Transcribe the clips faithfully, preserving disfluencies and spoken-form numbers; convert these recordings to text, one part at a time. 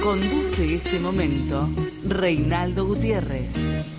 Conduce este momento Reinaldo Gutiérrez.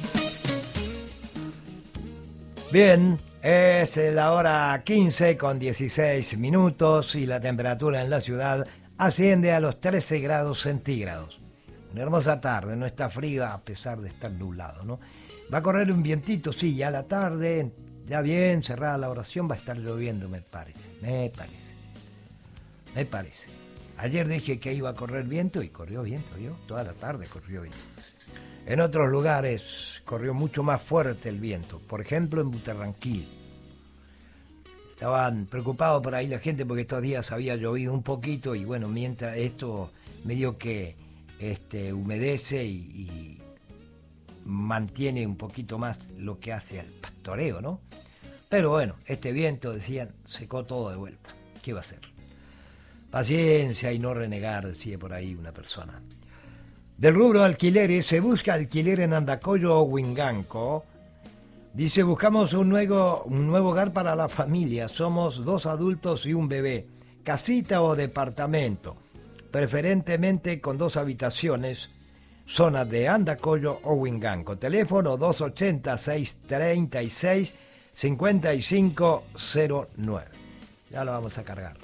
Bien, es la hora quince con dieciséis minutos y la temperatura en la ciudad asciende a los trece grados centígrados. Una hermosa tarde, no está fría a pesar de estar nublado, ¿no? Va a correr un vientito, sí, ya a la tarde, ya bien cerrada la oración, va a estar lloviendo, me parece, me parece, me parece. Ayer dije que iba a correr viento y corrió viento, ¿vio? Toda la tarde corrió viento. En otros lugares corrió mucho más fuerte el viento, por ejemplo en Butarranquil. Estaban preocupados por ahí la gente porque estos días había llovido un poquito y bueno, mientras esto medio que este, humedece y, y mantiene un poquito más lo que hace al pastoreo, ¿no? Pero bueno, este viento, decían, secó todo de vuelta. ¿Qué va a hacer? Paciencia y no renegar, decía por ahí una persona. Del rubro alquileres, se busca alquiler en Andacollo o Huinganco. Dice, buscamos un nuevo, un nuevo hogar para la familia. Somos dos adultos y un bebé. Casita o departamento. Preferentemente con dos habitaciones. Zona de Andacollo o Huinganco. Teléfono dos ochenta, seiscientos treinta y seis, cincuenta y cinco cero nueve. Ya lo vamos a cargar.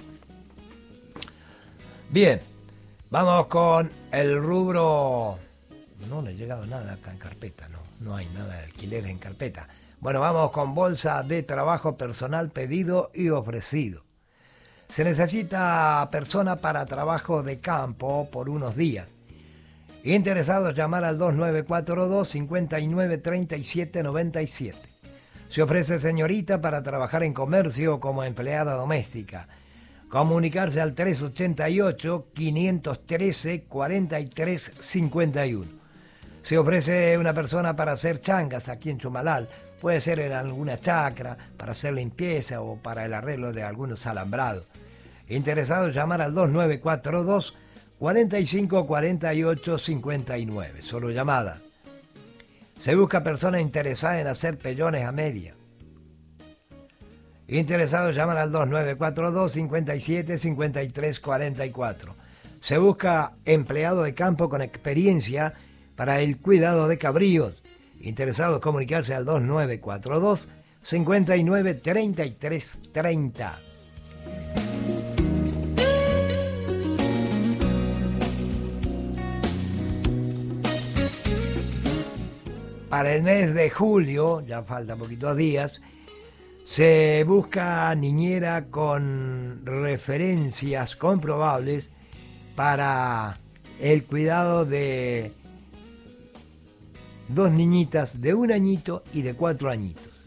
Bien, vamos con el rubro. No le ha llegado nada acá en carpeta, no, no hay nada de alquileres en carpeta. Bueno, vamos con bolsa de trabajo personal pedido y ofrecido. Se necesita persona para trabajo de campo por unos días. Interesados, llamar al dos nueve cuatro dos, cinco nueve tres siete nueve siete. Se ofrece señorita para trabajar en comercio como empleada doméstica. Comunicarse al tres ochenta y ocho, quinientos trece, cuarenta y tres cincuenta y uno. Se ofrece una persona para hacer changas aquí en Chumalal. Puede ser en alguna chacra, para hacer limpieza o para el arreglo de algunos alambrados. Interesados, llamar al dos nueve cuatro dos, cuarenta y cinco, cuarenta y ocho, cincuenta y nueve. Solo llamadas. Se busca persona interesada en hacer pellones a media. Interesados, llaman al dos nueve cuatro dos, cincuenta y siete, cincuenta y tres, cuarenta y cuatro. Se busca empleado de campo con experiencia para el cuidado de cabríos. Interesados, comunicarse al dos nueve cuatro dos, cincuenta y nueve, treinta y tres, treinta. Para el mes de julio, ya faltan poquitos días, se busca niñera con referencias comprobables para el cuidado de dos niñitas de un añito y de cuatro añitos.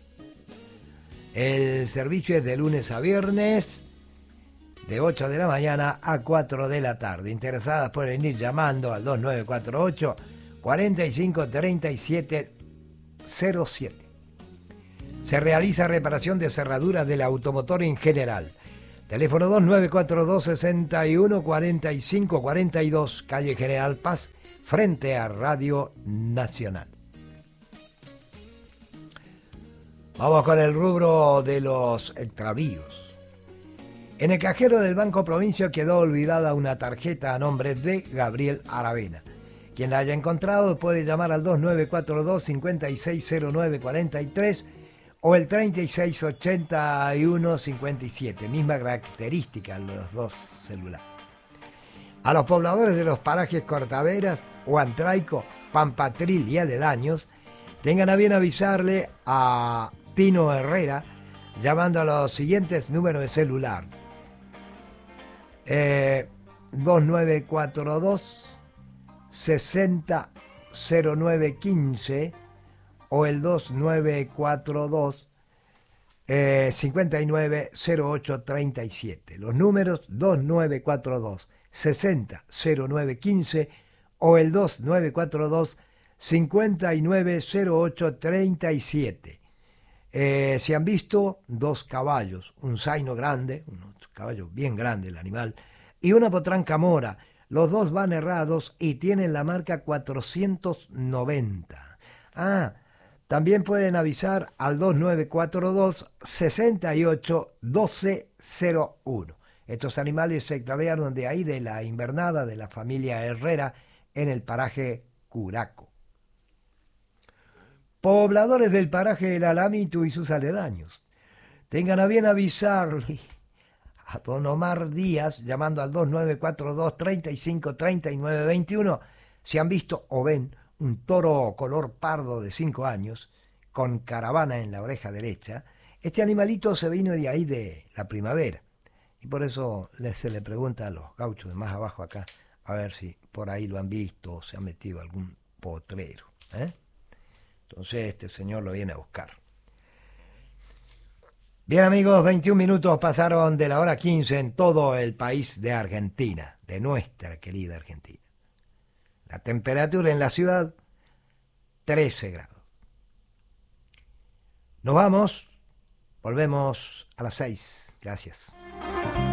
El servicio es de lunes a viernes, de ocho de la mañana a cuatro de la tarde. Interesadas pueden ir llamando al dos nueve cuatro ocho, cuarenta y cinco, treinta y siete cero siete. Se realiza reparación de cerraduras del automotor en general. Teléfono dos nueve cuatro dos, sesenta y uno, cuarenta y cinco, cuarenta y dos, calle General Paz, frente a Radio Nacional. Vamos con el rubro de los extravíos. En el cajero del Banco Provincia quedó olvidada una tarjeta a nombre de Gabriel Aravena. Quien la haya encontrado puede llamar al dos nueve cuatro dos, cincuenta y seis cero nueve cuarenta y tres o el treinta y seis ochenta y uno cincuenta y siete, misma característica en los dos celulares. A los pobladores de los parajes Cortaveras, Huantraico, Pampatril y aledaños, tengan a bien avisarle a Tino Herrera llamando a los siguientes números de celular. Eh, dos nueve cuatro dos, sesenta cero nueve quince o el dos nueve cuatro dos, eh, cincuenta y nueve cero ocho treinta y siete. Los números dos nueve cuatro dos, sesenta cero nueve quince o el dos nueve cuatro dos, cincuenta y nueve cero ocho treinta y siete. Eh, se han visto dos caballos, un zaino grande, un caballo bien grande el animal, y una potranca mora. Los dos van errados y tienen la marca cuatrocientos noventa. Ah, también pueden avisar al dos nueve cuatro dos, sesenta y ocho, doce cero uno. Estos animales se extraviaron de ahí, de la invernada de la familia Herrera, en el paraje Curaco. Pobladores del paraje El Alamito y sus aledaños, tengan a bien avisarle a don Omar Díaz, llamando al dos nueve cuatro dos, tres cinco, tres nueve dos uno, si han visto o ven un toro color pardo de cinco años, con caravana en la oreja derecha. Este animalito se vino de ahí de la primavera, y por eso se le pregunta a los gauchos de más abajo acá, a ver si por ahí lo han visto o se ha metido algún potrero, ¿eh? Entonces este señor lo viene a buscar. Bien amigos, veintiún minutos pasaron de la hora quince en todo el país de Argentina, de nuestra querida Argentina. La temperatura en la ciudad, trece grados. Nos vamos, volvemos a las seis. Gracias.